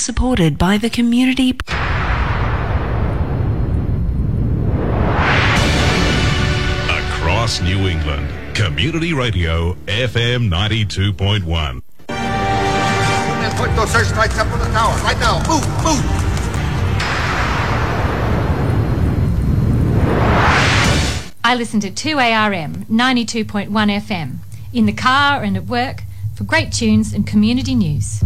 supported by the community. Across New England, Community Radio FM 92.1. Put those search lights up on the tower right now. Move. I listen to 2ARM 92.1 FM in the car and at work for great tunes and community news.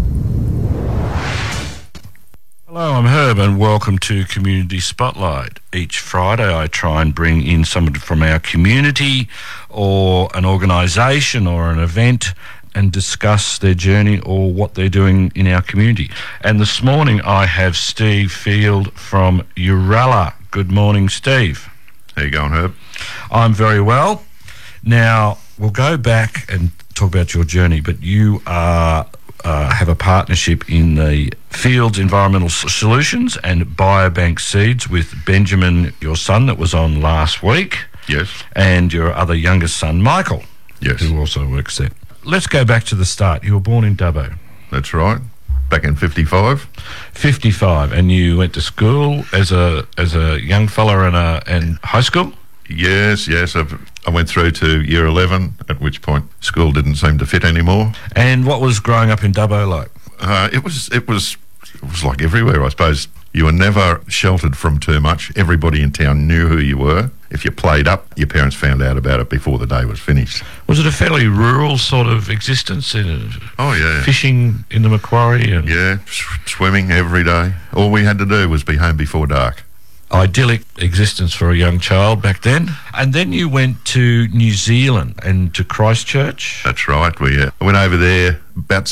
Hello, I'm Herb and welcome to Community Spotlight. Each Friday I try and bring in somebody from our community or an organisation or an event and discuss their journey or what they're doing in our community. And this morning I have Steve Field from Uralla. Good morning, Steve. How you going, Herb? I'm very well. Now, we'll go back and talk about your journey, but you have a partnership in the Fields Environmental Solutions and Biobank Seeds with Benjamin, your son, that was on last week. Yes. And your other youngest son, Michael. Yes. Who also works there. Let's go back to the start. You were born in Dubbo. That's right. Back in 55. 55, and you went to school as a young fella in high school? Yes. I went through to year 11, at which point school didn't seem to fit anymore. And what was growing up in Dubbo like? It was like everywhere, I suppose. You were never sheltered from too much. Everybody in town knew who you were. If you played up, your parents found out about it before the day was finished. Was it a fairly rural sort of existence? Oh, yeah. Fishing in the Macquarie? Yeah, swimming every day. All we had to do was be home before dark. Idyllic existence for a young child back then. And then you went to New Zealand and to Christchurch. That's right. I went over there about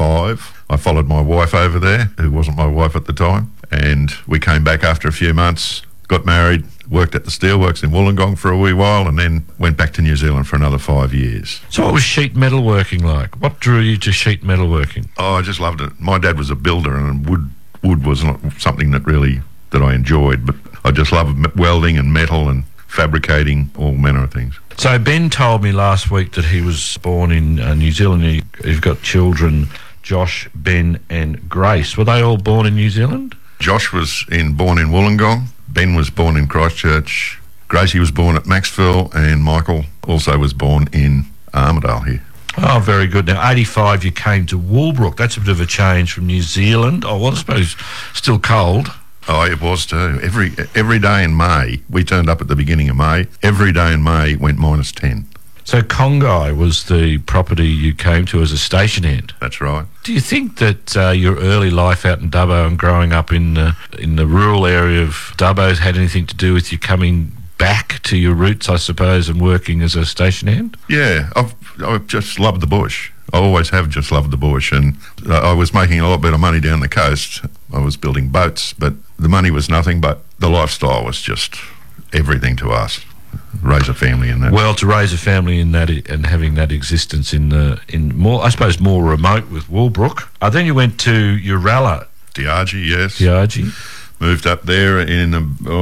75. I followed my wife over there, who wasn't my wife at the time, and we came back after a few months, got married, worked at the steelworks in Wollongong for a wee while, and then went back to New Zealand for another 5 years. So what was sheet metal working like? What drew you to sheet metal working? Oh, I just loved it. My dad was a builder, and wood was not something that I enjoyed, but I just loved welding and metal and fabricating, all manner of things. So Ben told me last week that he was born in New Zealand. You've got children, Josh, Ben and Grace. Were they all born in New Zealand? Josh was born in Wollongong. Ben was born in Christchurch. Gracie was born at Maxville, and Michael also was born in Armidale here. Oh, very good. Now, 85, you came to Woolbrook. That's a bit of a change from New Zealand. Oh, well, I suppose still cold. Oh, it was too. Every day in May, we turned up at the beginning of May. Every day in May went -10. So Congai was the property you came to as a station hand. That's right. Do you think that your early life out in Dubbo and growing up in the rural area of Dubbo had anything to do with you coming back to your roots, I suppose, and working as a station hand? Yeah, I've just loved the bush. I always have just loved the bush, and I was making a lot better money down the coast. I was building boats, but the money was nothing, but the lifestyle was just everything to us. Raise a family in that. Well, to raise a family in that and having that existence in more, I suppose, more remote with Woolbrook. Then you went to Uralla. Diagi, yes. Diagi. Moved up there in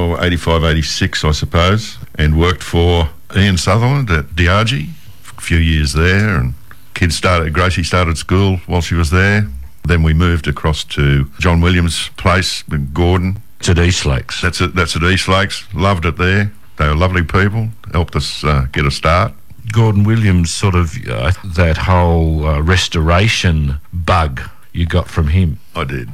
85, 86, I suppose, and worked for Ian Sutherland at Diagi. A few years there, and Gracie started school while she was there. Then we moved across to John Williams' place in Gordon. It's at East Lakes. That's at East Lakes. Loved it there. They were lovely people. Helped us get a start. Gordon Williams, sort of that whole restoration bug you got from him. I did.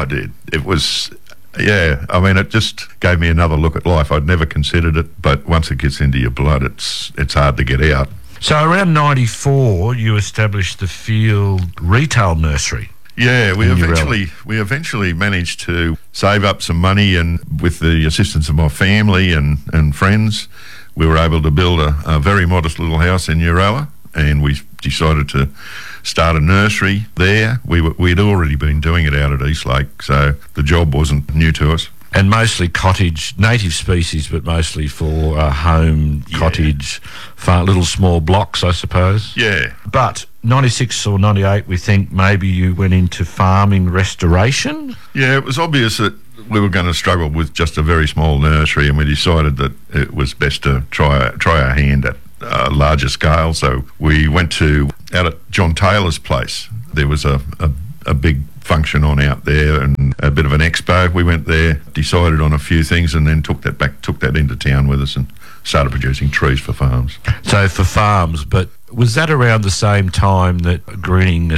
It was, yeah, I mean, it just gave me another look at life. I'd never considered it, but once it gets into your blood, it's hard to get out. So around 94, you established the Field Retail Nursery. Yeah, we eventually managed to save up some money, and with the assistance of my family and friends, we were able to build a very modest little house in Uralla, and we decided to start a nursery there. We'd already been doing it out at East Lake, so the job wasn't new to us. And mostly cottage, native species, but mostly for home, cottage, little small blocks, I suppose. Yeah. But 96 or 98, we think maybe you went into farming restoration? Yeah, it was obvious that we were going to struggle with just a very small nursery, and we decided that it was best to try our hand at a larger scale. So we went out at John Taylor's place. There was a big function on out there, and bit of an expo. We went there, decided on a few things, and then took that into town with us and started producing trees for farms. So for farms, but was that around the same time that Greening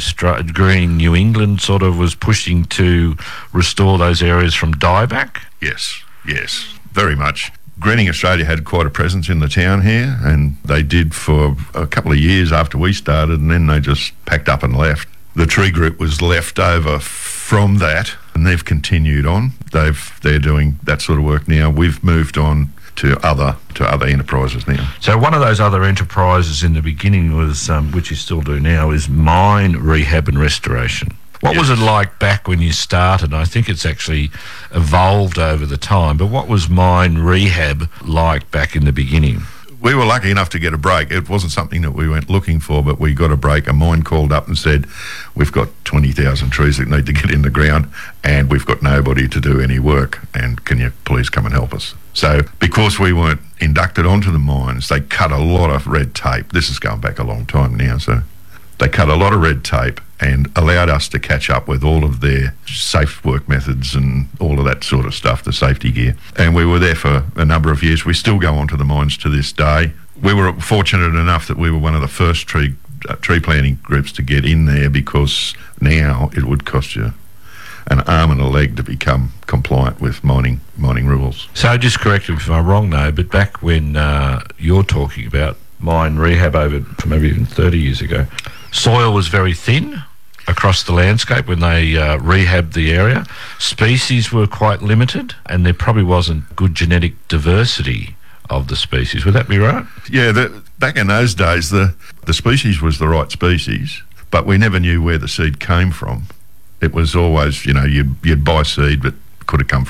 New England sort of was pushing to restore those areas from dieback? Yes, very much. Greening Australia had quite a presence in the town here, and they did for a couple of years after we started, and then they just packed up and left. The tree group was left over from that, and they've continued on. They're doing that sort of work now. We've moved on to other enterprises now. So one of those other enterprises in the beginning was, which you still do now, is mine rehab and restoration. What was it like back when you started? I think it's actually evolved over the time, but what was mine rehab like back in the beginning? We were lucky enough to get a break. It wasn't something that we went looking for, but we got a break. A mine called up and said, we've got 20,000 trees that need to get in the ground and we've got nobody to do any work, and can you please come and help us? So because we weren't inducted onto the mines, they cut a lot of red tape. This is going back a long time now, so they cut a lot of red tape and allowed us to catch up with all of their safe work methods and all of that sort of stuff, the safety gear. And we were there for a number of years. We still go onto the mines to this day. We were fortunate enough that we were one of the first tree planting groups to get in there, because now it would cost you an arm and a leg to become compliant with mining rules. So just correct me if I'm wrong, though, but back when you're talking about mine rehab over from maybe even 30 years ago, soil was very thin across the landscape when they rehabbed the area. Species were quite limited, and there probably wasn't good genetic diversity of the species. Would that be right? Yeah, back in those days, the species was the right species, but we never knew where the seed came from. It was always, you'd buy seed, but could have come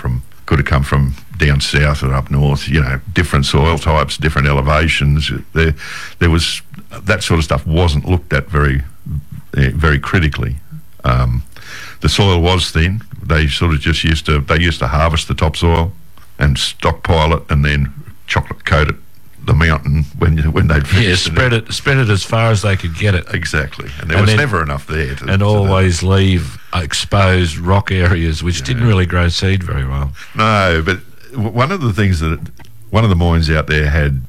from down south or up north. Different soil types, different elevations. There was that sort of stuff wasn't looked at very critically. The soil was thin. They sort of just used to harvest the topsoil and stockpile it, and then chocolate coat it the mountain when they'd finished. Yeah, spread it as far as they could get it. Exactly, and there was never enough there. Always leave exposed rock areas which didn't really grow seed very well. No, but one of the mines out there had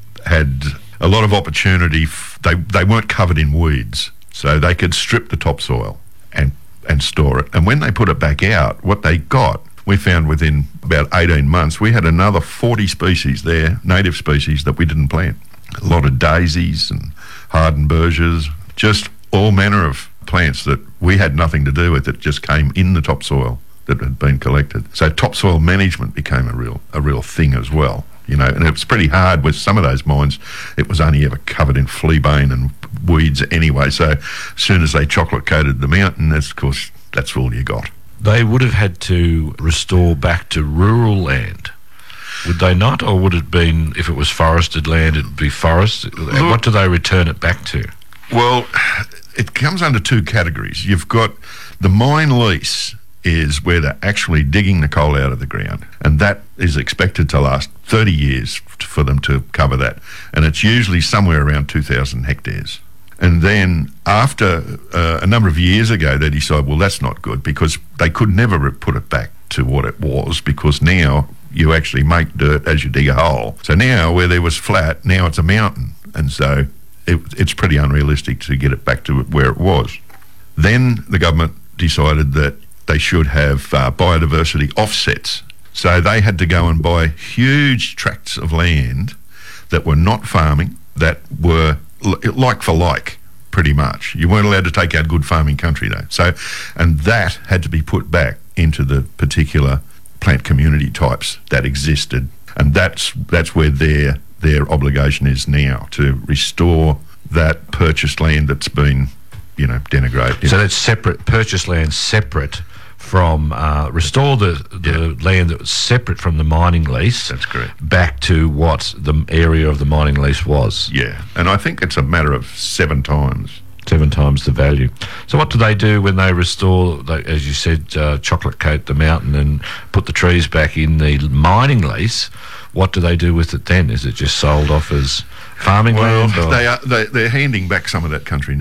a lot of opportunity. They weren't covered in weeds, so they could strip the topsoil and store it. And when they put it back out, what they got, we found within about 18 months, we had another 40 species there, native species, that we didn't plant. A lot of daisies and Hardenbergias, just all manner of plants that we had nothing to do with, that just came in the topsoil that had been collected. So topsoil management became a real thing as well. And it was pretty hard with some of those mines. It was only ever covered in fleabane and weeds anyway. So as soon as they chocolate coated the mountain, of course, that's all you got. They would have had to restore back to rural land, would they not? Or would it been, if it was forested land, it'd be forest? What do they return it back to? Well, it comes under two categories. You've got the mine lease, is where they're actually digging the coal out of the ground, and that is expected to last 30 years for them to cover that, and it's usually somewhere around 2,000 hectares. And then after a number of years ago, they decided, well, that's not good, because they could never put it back to what it was, because now you actually make dirt as you dig a hole. So now where there was flat, now it's a mountain, and so it's pretty unrealistic to get it back to where it was. Then the government decided that they should have biodiversity offsets. So they had to go and buy huge tracts of land that were not farming, that were like for like, pretty much. You weren't allowed to take out good farming country though. So, and that had to be put back into the particular plant community types that existed, and that's where their obligation is now, to restore that purchased land that's been, denigrated. So that's separate, purchased land separate from, restore the land that was separate from the mining lease. That's correct. Back to what the area of the mining lease was. Yeah, and I think it's a matter of 7 times. 7 times the value. So what do they do when they restore, as you said, chocolate coat the mountain and put the trees back in the mining lease? What do they do with it then? Is it just sold off as farming land? Well, they're handing back some of that country now.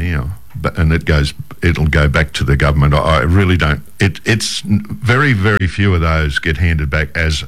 and it'll go back to the government. I really don't. It's very, very few of those get handed back as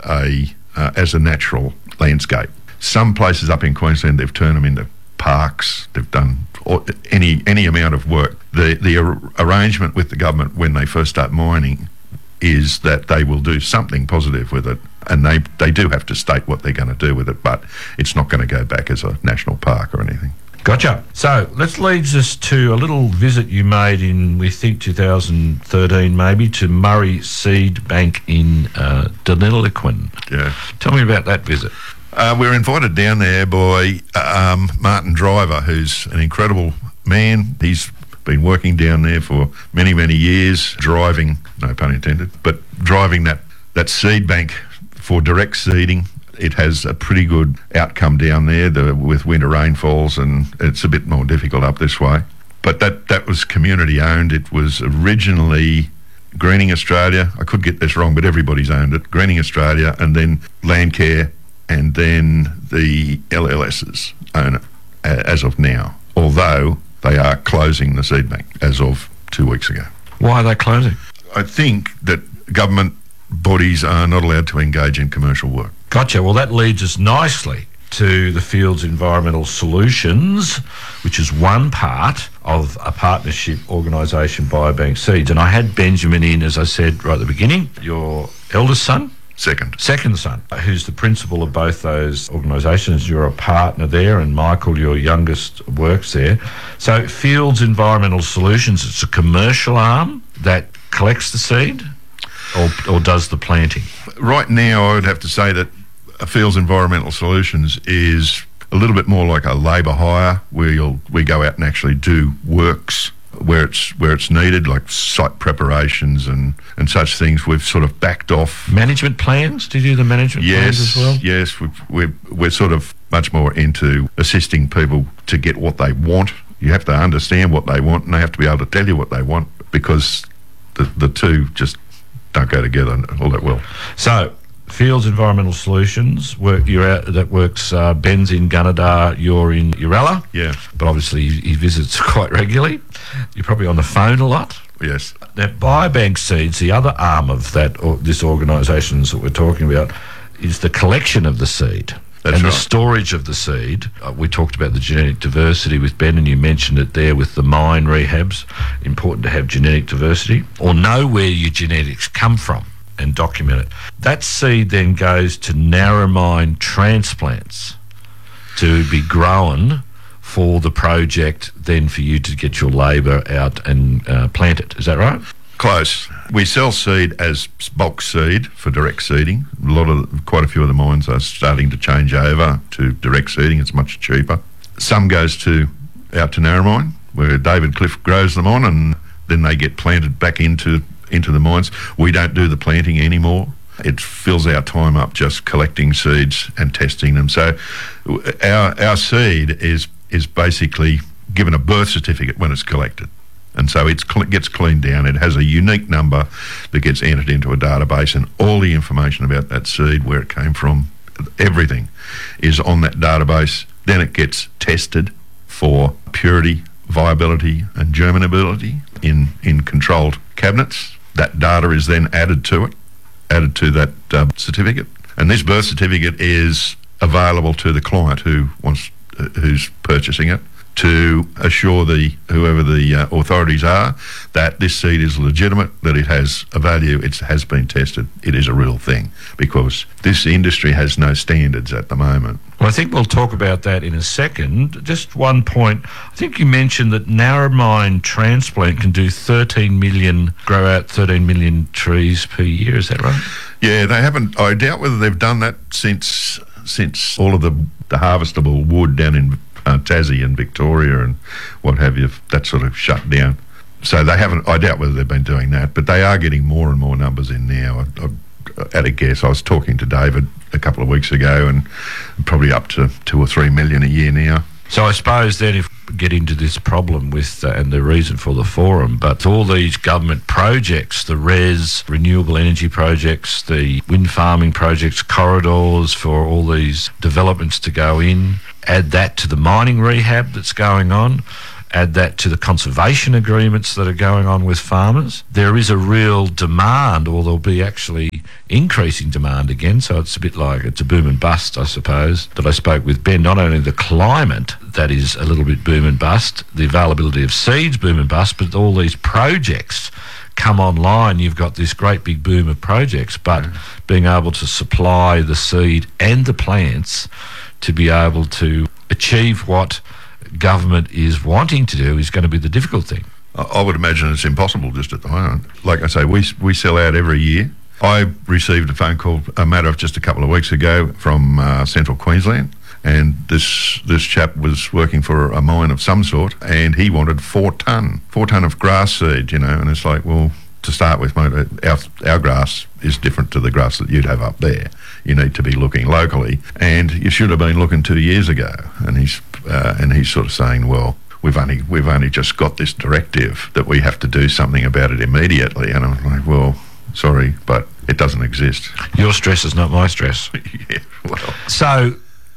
a natural landscape. Some places up in Queensland, they've turned them into parks. They've done any amount of work. The arrangement with the government when they first start mining is that they will do something positive with it, and they do have to state what they're going to do with it, but it's not going to go back as a national park or anything. Gotcha. So that leads us to a little visit you made in, we think, 2013 maybe, to Murray Seed Bank in Deniliquin. Yeah. Tell me about that visit. We were invited down there by Martin Driver, who's an incredible man. He's been working down there for many, many years, driving, no pun intended, but driving that seed bank for direct seeding. It has a pretty good outcome down there with winter rainfalls, and it's a bit more difficult up this way. But that was community owned. It was originally Greening Australia. I could get this wrong, but everybody's owned it. Greening Australia, and then Landcare, and then the LLSs own it as of now, although they are closing the seed bank as of 2 weeks ago. Why are they closing? I think that government bodies are not allowed to engage in commercial work. Gotcha. Well, that leads us nicely to the Fields Environmental Solutions, which is one part of a partnership organisation, Biobank Seeds. And I had Benjamin in, as I said right at the beginning, your eldest son? Second son, who's the principal of both those organisations. You're a partner there, and Michael, your youngest, works there. So Fields Environmental Solutions, it's a commercial arm that collects the seed or does the planting? Right now, I would have to say that Fields Environmental Solutions is a little bit more like a labour hire, where we go out and actually do works where it's needed, like site preparations and such things. We've sort of backed off. Management plans? Do you do the management plans as well? Yes, we're sort of much more into assisting people to get what they want. You have to understand what they want, and they have to be able to tell you what they want, because the two just don't go together all that well. So Fields Environmental Solutions, that works. Ben's in Gunnedah, you're in Uralla. Yeah. But obviously he visits quite regularly. You're probably on the phone a lot. Yes. Now, Biobank Seeds, the other arm of this organisation that we're talking about, is the collection of the seed. That's and right. The storage of the seed. We talked about the genetic diversity with Ben, and you mentioned it there with the mine rehabs. Important to have genetic diversity, or know where your genetics come from and document it. That seed then goes to Narromine Transplants to be grown for the project, then for you to get your labour out and plant it. Is that right? Close. We sell seed as bulk seed for direct seeding. Quite a few of the mines are starting to change over to direct seeding. It's much cheaper. Some goes out to Narromine, where David Cliff grows them on, and then they get planted back into the mines. We don't do the planting anymore. It fills our time up just collecting seeds and testing them. So our seed is basically given a birth certificate when it's collected. And so it gets cleaned down. It has a unique number that gets entered into a database, and all the information about that seed, where it came from, everything is on that database. Then it gets tested for purity, viability and germinability in controlled cabinets. That data is then added to that certificate. And this birth certificate is available to the client who's purchasing it, to assure whoever the authorities are that this seed is legitimate, that it has a value, it has been tested, it is a real thing, because this industry has no standards at the moment. Well, I think we'll talk about that in a second. Just one point. I think you mentioned that Narromine Transplant can grow out 13 million trees per year. Is that right? Yeah, they haven't. I doubt whether they've done that since all of the harvestable wood down in Tassie and Victoria and what have you, that sort of shut down. So they haven't. I doubt whether they've been doing that, but they are getting more and more numbers in now. At a guess, I was talking to David a couple of weeks ago, and probably up to 2 or 3 million a year now. So I suppose then, if we get into this problem with and the reason for the forum, but all these government projects, the renewable energy projects, the wind farming projects, corridors for all these developments to go in, add that to the mining rehab that's going on, add that to the conservation agreements that are going on with farmers, there is a real demand, or there'll be actually increasing demand again. So it's a bit like it's a boom and bust, I suppose, that I spoke with Ben. Not only the climate that is a little bit boom and bust, the availability of seeds boom and bust, but all these projects come online. You've got this great big boom of projects, but being able to supply the seed and the plants to be able to achieve what government is wanting to do is going to be the difficult thing. I would imagine it's impossible just at the moment. Like I say, we sell out every year. I received a phone call a matter of just a couple of weeks ago from Central Queensland, and this chap was working for a mine of some sort, and he wanted 4 ton of grass seed, and it's like, well, to start with, mate, our grass is different to the grass that you'd have up there. You need to be looking locally, and you should have been looking 2 years ago. And he's sort of saying, well, we've only just got this directive that we have to do something about it immediately. And I'm like, well, sorry, but it doesn't exist. Your stress is not my stress. Yeah, well. So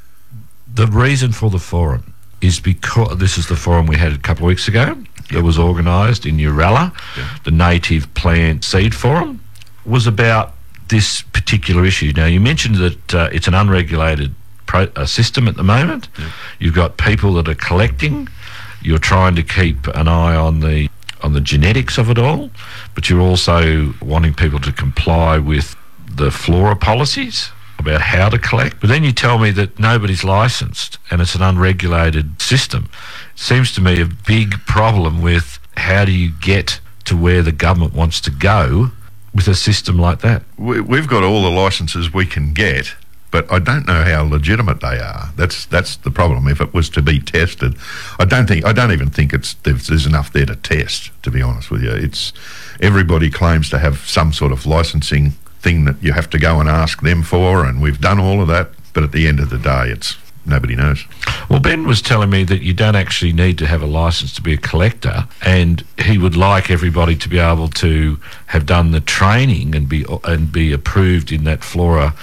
the reason for the forum is because this is the forum we had a couple of weeks ago. It was organised in Uralla. The Native Plant Seed Forum was about this particular issue. Now, you mentioned that it's an unregulated system at the moment. You've got people that are collecting. You're trying to keep an eye on the genetics of it all, but you're also wanting people to comply with the flora policies about how to collect. But then you tell me that nobody's licensed and it's an unregulated system. It seems to me a big problem with how do you get to where the government wants to go with a system like that. We've got all the licences we can get, but I don't know how legitimate they are. That's the problem. If it was to be tested, I don't even think there's enough there to test, to be honest with you. It's everybody claims to have some sort of licensing thing that you have to go and ask them for, and we've done all of that, but at the end of the day, it's nobody knows. Well, Ben was telling me that you don't actually need to have a licence to be a collector, and he would like everybody to be able to have done the training and be approved in that flora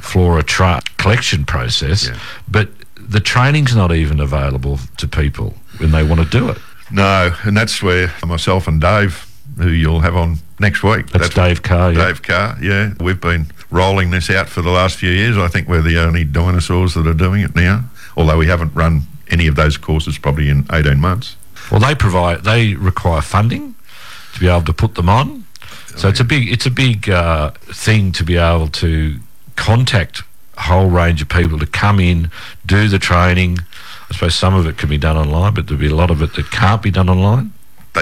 collection process. Yeah. But the training's not even available to people when they want to do it. No, and that's where myself and Dave, who you'll have on next week. That's Dave Carr. Yeah. Dave Carr, yeah. We've been rolling this out for the last few years. I think we're the only dinosaurs that are doing it now, although we haven't run any of those courses probably in 18 months. Well, they require funding to be able to put them on. So it's a big thing to be able to contact a whole range of people to come in, do the training. I suppose some of it can be done online, but there'll be a lot of it that can't be done online.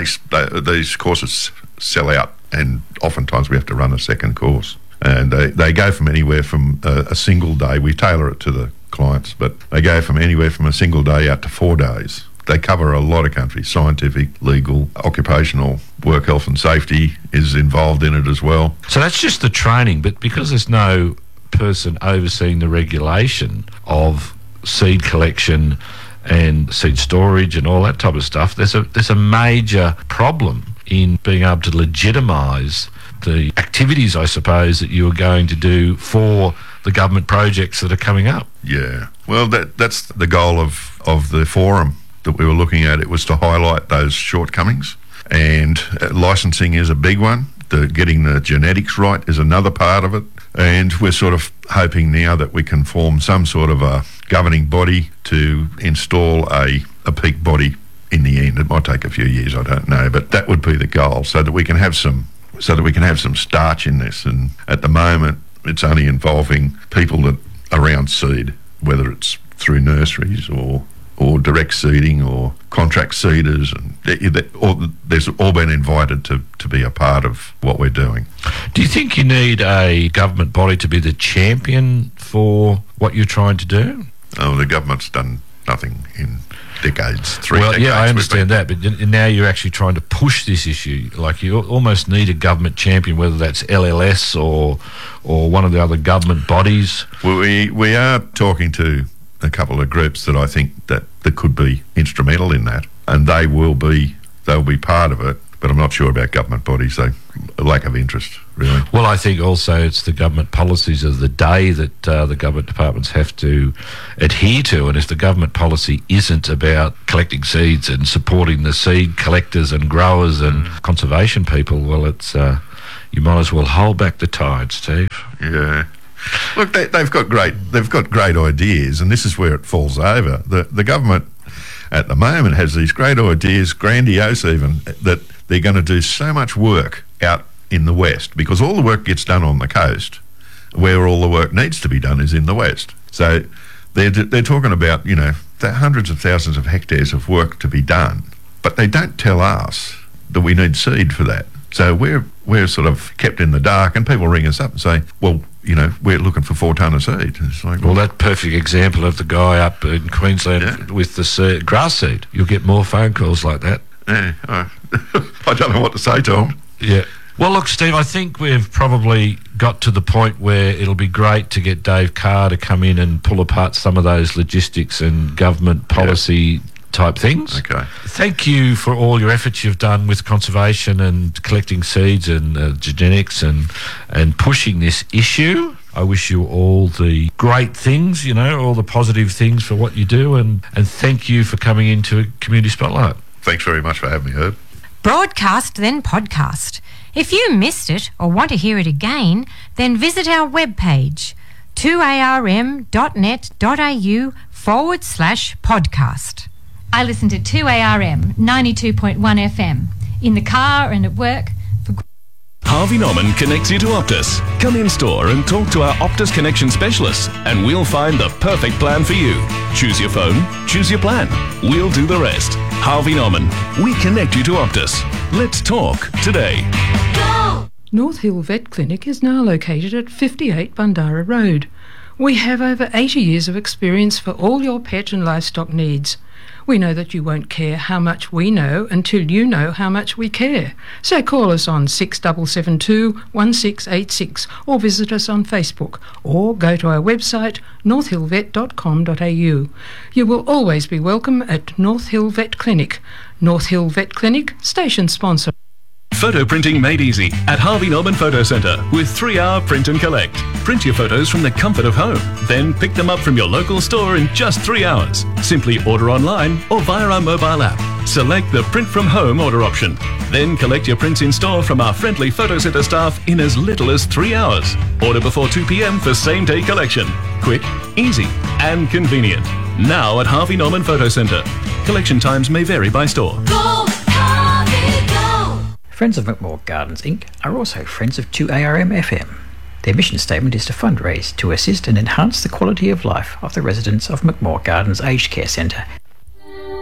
These courses sell out, and oftentimes we have to run a second course. And they go from anywhere from a single day. We tailor it to the clients, but they go from anywhere from a single day out to 4 days. They cover a lot of country. Scientific, legal, occupational, work health and safety is involved in it as well. So that's just the training, but because there's no person overseeing the regulation of seed collection and seed storage and all that type of stuff, there's a major problem in being able to legitimise the activities, I suppose, that you are going to do for the government projects that are coming up. Yeah. Well, that's the goal of the forum that we were looking at. It was to highlight those shortcomings, and licensing is a big one. Getting the genetics right is another part of it, and we're sort of hoping now that we can form some sort of a governing body to install a peak body in the end. It might take a few years, I don't know, but that would be the goal, so that we can have some starch in this. And at the moment, it's only involving people that around seed, whether it's through nurseries or direct seeding or contract seeders, and there's all been invited to be a part of what we're doing. Do you think you need a government body to be the champion for what you're trying to do? Oh, the government's done nothing in decades. Yeah, I understand that, but now you're actually trying to push this issue. Like, you almost need a government champion, whether that's LLS or one of the other government bodies. Well, we are talking to a couple of groups that I think that could be instrumental in that, and they'll be part of it. But I'm not sure about government bodies, so a lack of interest, really. Well, I think also it's the government policies of the day that the government departments have to adhere to. And if the government policy isn't about collecting seeds and supporting the seed collectors and growers and conservation people, well, it's you might as well hold back the tide, Steve. Yeah. Look, they've got great ideas, and this is where it falls over. The government at the moment has these great ideas, grandiose even, that they're going to do so much work out in the west, because all the work gets done on the coast. Where all the work needs to be done is in the west. So they're talking about, you know, the hundreds of thousands of hectares of work to be done, but they don't tell us that we need seed for that. So we're sort of kept in the dark, and people ring us up and say, well, you know, we're looking for 4 tonne of seed. It's like, well, that perfect example of the guy up in Queensland with the grass seed. You'll get more phone calls like that. Yeah, I don't know what to say to them. Yeah. Well, look, Steve, I think we've probably got to the point where it'll be great to get Dave Carr to come in and pull apart some of those logistics and government policy type things. Okay. Thank you for all your efforts you've done with conservation and collecting seeds and genetics and pushing this issue. I wish you all the great things, you know, all the positive things for what you do, and thank you for coming into Community Spotlight. Thanks very much for having me, Herb. Broadcast, then podcast. If you missed it or want to hear it again, then visit our webpage 2arm.net.au/podcast. I listen to 2ARM 92.1 FM in the car and at work. Harvey Norman connects you to Optus. Come in store and talk to our Optus Connection specialists, and we'll find the perfect plan for you. Choose your phone, choose your plan. We'll do the rest. Harvey Norman, we connect you to Optus. Let's talk today. North Hill Vet Clinic is now located at 58 Bandara Road. We have over 80 years of experience for all your pet and livestock needs. We know that you won't care how much we know until you know how much we care. So call us on 6772 1686 or visit us on Facebook or go to our website northhillvet.com.au. You will always be welcome at North Hill Vet Clinic. North Hill Vet Clinic, station sponsor. Photo printing made easy at Harvey Norman Photo Centre with 3-hour print and collect. Print your photos from the comfort of home, then pick them up from your local store in just 3 hours. Simply order online or via our mobile app. Select the print from home order option. Then collect your prints in store from our friendly photo centre staff in as little as 3 hours. Order before 2 p.m. for same-day collection. Quick, easy and convenient. Now at Harvey Norman Photo Centre. Collection times may vary by store. Friends of McMore Gardens Inc. are also friends of 2ARM FM. Their mission statement is to fundraise to assist and enhance the quality of life of the residents of McMore Gardens Aged Care Centre